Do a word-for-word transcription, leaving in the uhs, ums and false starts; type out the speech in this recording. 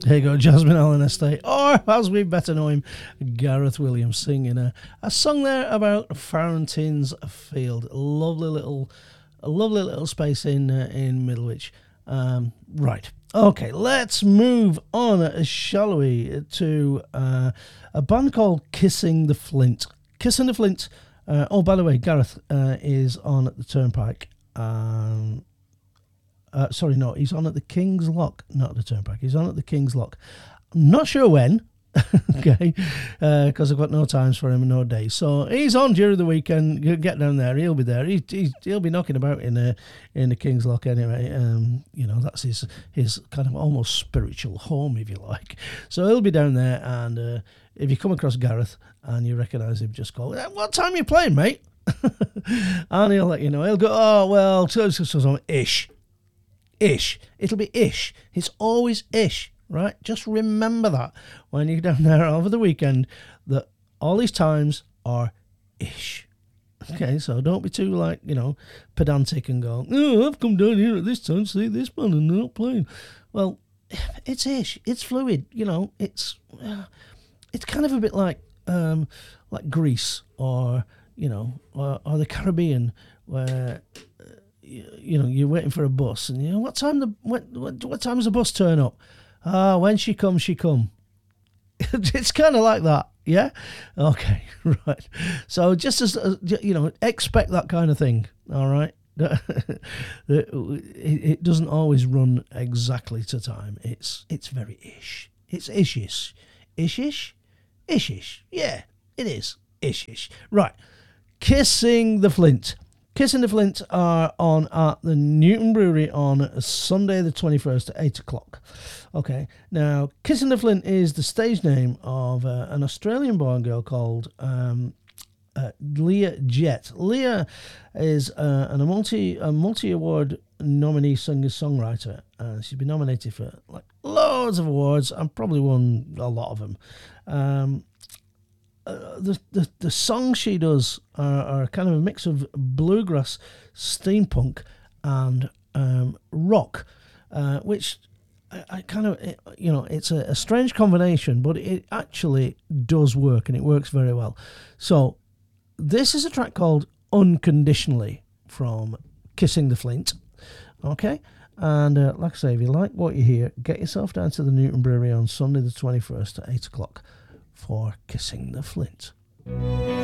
There you go, Jasmine Allen Estate, or as we better know him, Gareth Williams, singing a, a song there about Farrington's Field. Lovely little, a lovely little space in uh, in Middlewich. Um, right, okay, let's move on, shall we, to uh, a band called Kissing the Flint. Kissing the Flint. Uh, oh, by the way, Gareth uh, is on at the Turnpike. Um, uh, sorry, no, he's on at the King's Lock, not the Turnpike. He's on at the King's Lock. I'm not sure when, okay, because uh, I've got no times for him and no days. So he's on during the weekend. You get down there, he'll be there. He, he, he'll be knocking about in the in the King's Lock anyway. Um, you know, that's his his kind of almost spiritual home, if you like. So he'll be down there, and uh, if you come across Gareth and you recognise him, just go, "What time are you playing, mate?" And he'll let you know. He'll go, "Oh, well, so, so, so, so, ish. Ish. It'll be ish. It's always ish, right? Just remember that when you're down there over the weekend, that all these times are ish. Okay, so don't be too, like, you know, pedantic and go, "Oh, I've come down here at this time to see this man and they're not playing." Well, it's ish. It's fluid. You know, it's uh, it's kind of a bit like um, like Greece or, you know, or, or the Caribbean, where uh, you, you know, you're waiting for a bus, and you know what time the what what, what time does the bus turn up? Ah, when she comes, she come. It's kind of like that, yeah. Okay, right. So just as uh, you know, expect that kind of thing. All right. it, it doesn't always run exactly to time. It's it's very ish. It's ishish, ishish, ishish. Yeah, it is ishish. Right. Kissing the Flint. Kissing the Flint are on at the Newton Brewery on Sunday the twenty-first at eight o'clock. Okay, now Kissing the Flint is the stage name of uh, an Australian boy and girl called um, uh, Leah Jett. Leah is uh, an, a multi a multi award nominee singer songwriter. Uh, she's been nominated for like loads of awards and probably won a lot of them. Um, Uh, the, the the songs she does are, are kind of a mix of bluegrass, steampunk, and um, rock, uh, which I, I kind of, you know, it's a, a strange combination, but it actually does work, and it works very well. So this is a track called Unconditionally from Kissing the Flint. Okay, and uh, like I say, if you like what you hear, get yourself down to the Newton Brewery on Sunday the twenty-first at eight o'clock for Kissing the Flint.